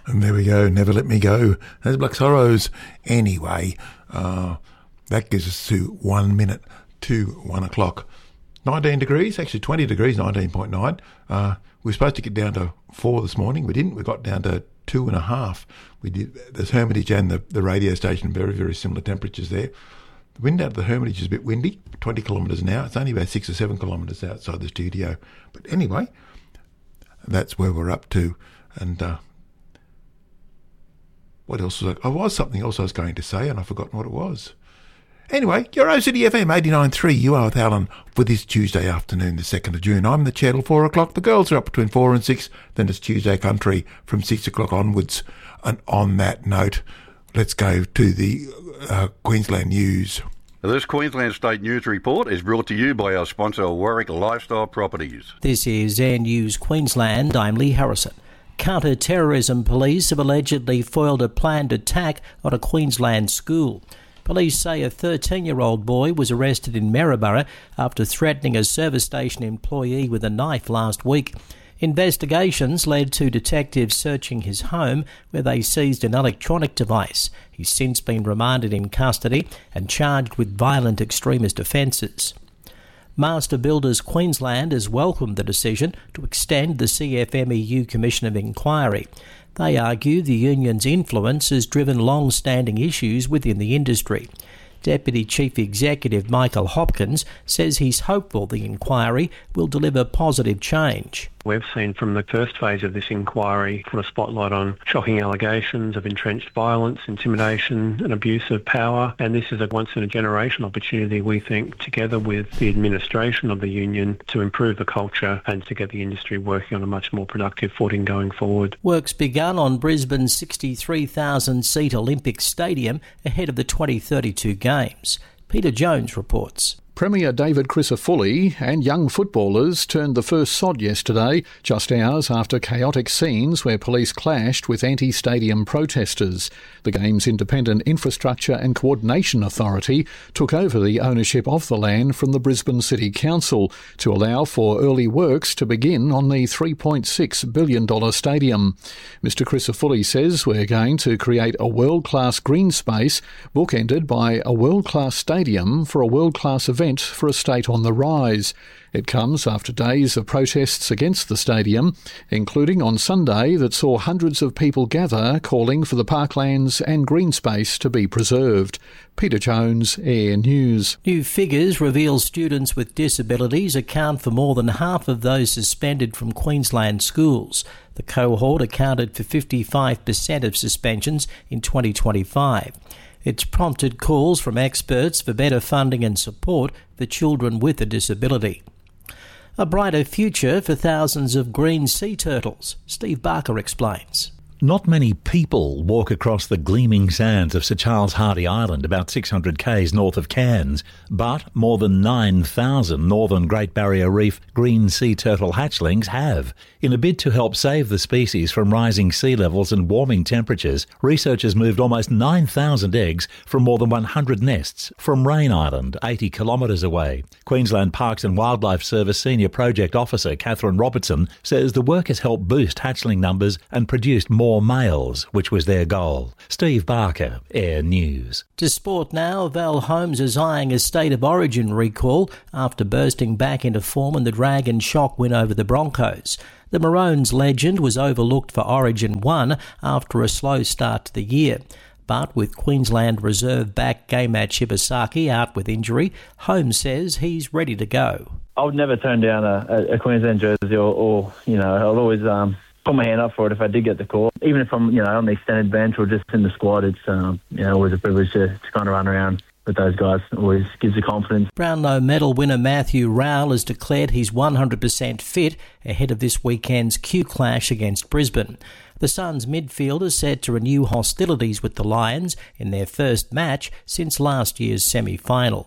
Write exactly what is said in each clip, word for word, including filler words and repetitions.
And there we go, Never Let Me Go. There's Black Sorrows. Anyway, uh, that gives us to one minute to one o'clock. nineteen degrees, actually twenty degrees, nineteen point nine. Uh, we were supposed to get down to four this morning. We didn't. We got down to two and a half. We did. There's Hermitage and the, the radio station, very, very similar temperatures there. The wind out of the Hermitage is a bit windy, twenty kilometres an hour. It's only about six or seven kilometres outside the studio. But anyway, that's where we're up to. And uh, what else was I? Oh, was something else I was going to say, and I've forgotten what it was. Anyway, you're O C D F M eighty-nine point three. You are with Alan for this Tuesday afternoon, the second of June. I'm the chair till four o'clock. The girls are up between four and six. Then it's Tuesday Country from six o'clock onwards. And on that note, let's go to the uh, Queensland News. This Queensland State News Report is brought to you by our sponsor, Warwick Lifestyle Properties. This is Air News Queensland. I'm Lee Harrison. Counter-terrorism police have allegedly foiled a planned attack on a Queensland school. Police say a thirteen-year-old boy was arrested in Maryborough after threatening a service station employee with a knife last week. Investigations led to detectives searching his home, where they seized an electronic device. He's since been remanded in custody and charged with violent extremist offences. Master Builders Queensland has welcomed the decision to extend the C F M E U Commission of Inquiry. They argue the union's influence has driven long-standing issues within the industry. Deputy Chief Executive Michael Hopkins says he's hopeful the inquiry will deliver positive change. We've seen from the first phase of this inquiry put a spotlight on shocking allegations of entrenched violence, intimidation and abuse of power, and this is a once-in-a-generation opportunity, we think, together with the administration of the union, to improve the culture and to get the industry working on a much more productive footing going forward. Work's begun on Brisbane's sixty-three thousand seat Olympic Stadium ahead of the twenty thirty-two Games. Peter Jones reports. Premier David Crisafulli and young footballers turned the first sod yesterday, just hours after chaotic scenes where police clashed with anti-stadium protesters. The Games' Independent Infrastructure and Coordination Authority took over the ownership of the land from the Brisbane City Council to allow for early works to begin on the three point six billion dollars stadium. Mister Crisafulli says we're going to create a world-class green space bookended by a world-class stadium for a world-class event for a state on the rise. It comes after days of protests against the stadium, including on Sunday that saw hundreds of people gather calling for the parklands and green space to be preserved. Peter Jones, Air News. New figures reveal students with disabilities account for more than half of those suspended from Queensland schools. The cohort accounted for fifty-five percent of suspensions in twenty twenty-five. It's prompted calls from experts for better funding and support for children with a disability. A brighter future for thousands of green sea turtles. Steve Barker explains. Not many people walk across the gleaming sands of Sir Charles Hardy Island, about six hundred kays north of Cairns, but more than nine thousand northern Great Barrier Reef green sea turtle hatchlings have. In a bid to help save the species from rising sea levels and warming temperatures, researchers moved almost nine thousand eggs from more than one hundred nests from Rain Island, eighty kilometres away. Queensland Parks and Wildlife Service Senior Project Officer Catherine Robertson says the work has helped boost hatchling numbers and produced more More males, which was their goal. Steve Barker, Air News. To sport now, Val Holmes is eyeing a State of Origin recall after bursting back into form in the drag and shock win over the Broncos. The Maroons legend was overlooked for Origin one after a slow start to the year. But with Queensland reserve back Gamat Shibasaki out with injury, Holmes says he's ready to go. I would never turn down a, a Queensland jersey or, or, you know, I'll always... um. put my hand up for it if I did get the call. Even if I'm, you know, on the extended bench or just in the squad, it's, um, you know, always a privilege to, to kind of run around with those guys. It always gives you confidence. Brownlow medal winner Matthew Rowell has declared he's one hundred percent fit ahead of this weekend's Q clash against Brisbane. The Suns midfielder set to renew hostilities with the Lions in their first match since last year's semi-final.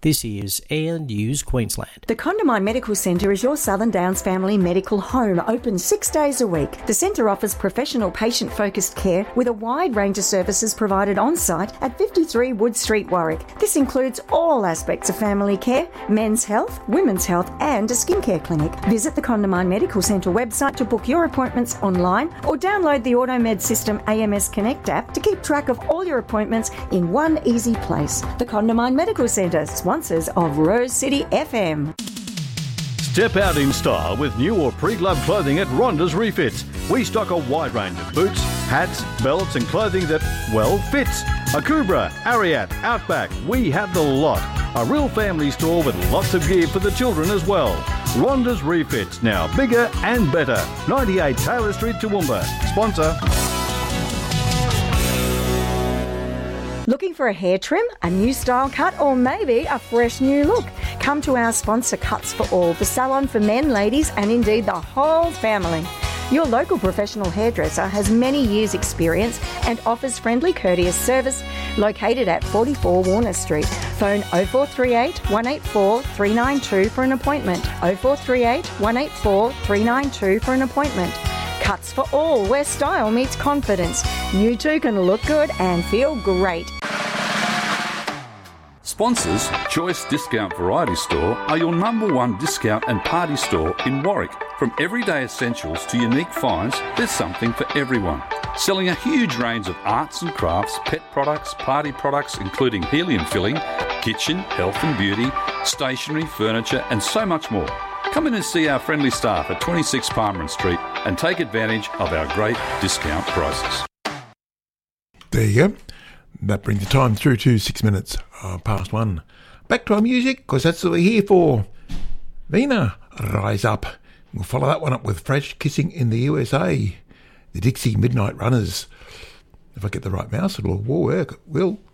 This is Air News Queensland. The Condamine Medical Centre is your Southern Downs family medical home, open six days a week. The centre offers professional patient-focused care with a wide range of services provided on-site at fifty-three Wood Street, Warwick. This includes all aspects of family care, men's health, women's health and a skincare clinic. Visit the Condamine Medical Centre website to book your appointments online or download the AutoMed System A M S Connect app to keep track of all your appointments in one easy place. The Condamine Medical Centre, sponsors of Rose City F M. Step out in style with new or pre-loved clothing at Ronda's Refits. We stock a wide range of boots, hats, belts and clothing that, well, fits. Akubra, Ariat, Outback, we have the lot. A real family store with lots of gear for the children as well. Ronda's Refits, now bigger and better. ninety-eight Taylor Street, Toowoomba. Sponsor. Looking for a hair trim, a new style cut, or maybe a fresh new look? Come to our sponsor Cuts for All, the salon for men, ladies, and indeed the whole family. Your local professional hairdresser has many years' experience and offers friendly, courteous service located at forty-four Warner Street. Phone oh four three eight, one eight four, three nine two for an appointment. oh four three eight, one eight four, three nine two for an appointment. Cuts for All, where style meets confidence. You too can look good and feel great. Sponsors, Choice Discount Variety Store are your number one discount and party store in Warwick. From everyday essentials to unique finds, there's something for everyone. Selling a huge range of arts and crafts, pet products, party products including helium filling, kitchen, health and beauty, stationery, furniture and so much more. Come in and see our friendly staff at twenty-six Palmerin Street and take advantage of our great discount prices. There you go. That brings the time through to six minutes uh, past one. Back to our music, because that's what we're here for. Vina, Rise Up. We'll follow that one up with Fresh Kissing in the U S A. The Dixie Midnight Runners. If I get the right mouse, it'll work. It will.